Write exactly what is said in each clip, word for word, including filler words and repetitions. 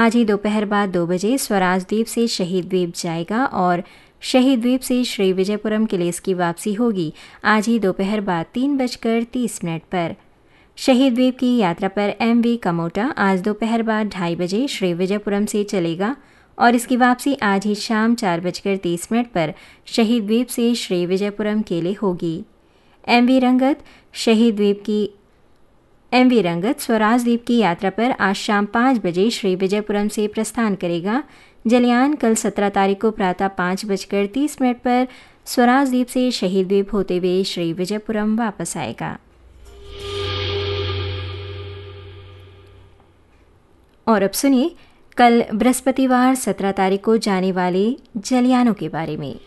आज ही दोपहर बाद दो बजे स्वराज द्वीप से शहीद द्वीप जाएगा और शहीद द्वीप से श्री विजयपुरम के लिए इसकी वापसी होगी आज ही दोपहर बाद तीन बजकर तीस मिनट पर। शहीद द्वीप की यात्रा पर एम वी कमोटा आज दोपहर बाद ढाई बजे श्री विजयपुरम से चलेगा और इसकी वापसी आज ही शाम चार बजकर तीस मिनट पर शहीद द्वीप से श्री विजयपुरम के लिए होगी। एम वी रंगत शहीद द्वीप की एम वी रंगत स्वराज द्वीप की यात्रा पर आज शाम पाँच बजे श्री विजयपुरम से प्रस्थान करेगा। जलियान कल सत्रह तारीख को प्रातः पाँच बजकर तीस मिनट पर स्वराज द्वीप से शहीद द्वीप होते हुए श्री विजयपुरम वापस आएगा। और अब सुनिए कल बृहस्पतिवार सत्रह तारीख को जाने वाले जलियानों के बारे में।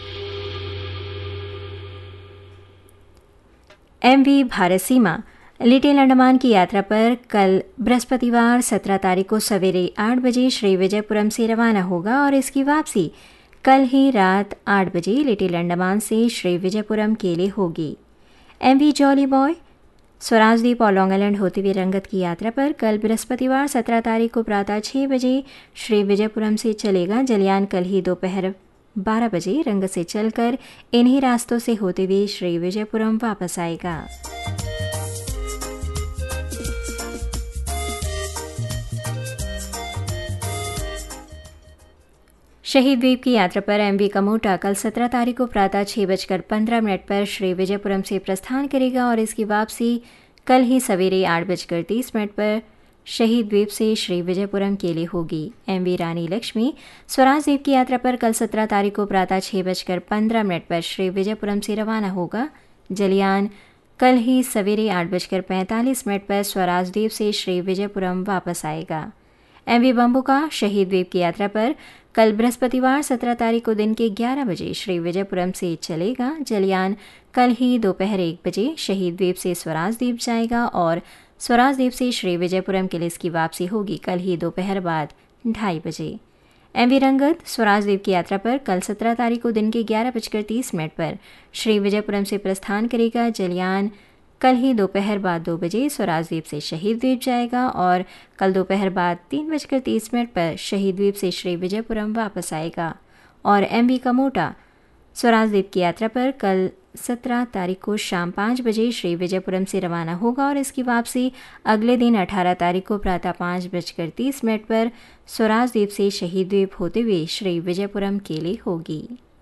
M we Bharat Seema little Andaman की यात्रा पर कल बृहस्पतिवार सत्रह तारीख को सवेरे आठ बजे श्री विजयपुरम से रवाना होगा और इसकी वापसी कल ही रात आठ बजे लिटिल अंडमान से श्री विजयपुरम के लिए होगी। M we jolly boy Swaraj द्वीप और लॉन्ग आइलैंड होते हुए रंगत की यात्रा पर कल बृहस्पतिवार सत्रह तारीख को प्रातः छः बजे श्री विजयपुरम से चलेगा। जलियान कल ही दोपहर बारह बजे रंगत से चलकर इन्हीं रास्तों से होते हुए श्री विजयपुरम वापस आएगा। शहीद द्वीप की यात्रा पर एम वी कमोटा कल सत्रह तारीख को प्रातः छः बजकर पंद्रह मिनट पर श्री विजयपुरम से प्रस्थान करेगा और इसकी वापसी कल ही सवेरे आठ बजकर तीस मिनट पर शहीद द्वीप से श्री विजयपुरम के लिए होगी। एम वी रानी लक्ष्मी स्वराज द्वीप की यात्रा पर कल सत्रह तारीख को प्रातः छः बजकर पंद्रह मिनट पर श्री विजयपुरम से रवाना होगा। जलियान कल ही सवेरे आठ बजकर पैंतालीस मिनट पर स्वराज द्वीप से श्री विजयपुरम वापस आएगा। एम वी बम्बुका शहीद द्वीप की यात्रा पर कल बृहस्पतिवार सत्रह तारीख को दिन के ग्यारह बजे श्री विजयपुरम से चलेगा। जलियान कल ही दोपहर एक बजे शहीद द्वीप से स्वराज द्वीप जाएगा और स्वराज द्वीप से श्री विजयपुरम के लिए इसकी वापसी होगी कल ही दोपहर बाद ढाई बजे। एम वी रंगत स्वराज द्वीप की यात्रा पर कल सत्रह तारीख को दिन के ग्यारह बजकर तीस मिनट पर श्री विजयपुरम से प्रस्थान करेगा। जलियान कल ही दोपहर बाद दो बजे स्वराज द्वीप से शहीद द्वीप जाएगा और कल दोपहर बाद तीन बजकर तीस मिनट पर शहीद द्वीप से श्री विजयपुरम वापस आएगा। और एम वी कमोटा स्वराज द्वीप की यात्रा पर कल सत्रह तारीख को शाम पाँच बजे श्री विजयपुरम से रवाना होगा और इसकी वापसी अगले दिन अठारह तारीख को प्रातः पाँच बजकर तीस मिनट पर स्वराज द्वीप से शहीद द्वीप होते हुए श्री विजयपुरम के लिए होगी।